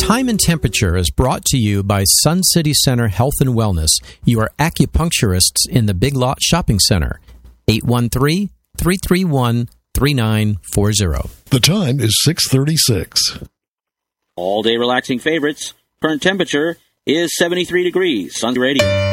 Time and Temperature is brought to you by Sun City Center Health and Wellness, your acupuncturists in the Big Lot Shopping Center. 813-331-3940. The time is 6:36. All-day relaxing favorites. Current temperature is 73 degrees. Sun Radio.